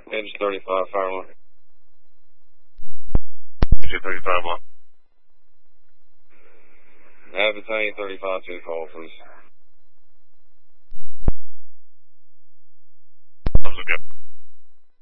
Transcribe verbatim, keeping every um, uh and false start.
Edge thirty-five, fire one. Edge thirty-five, one. Have battalion thirty-five to call, please.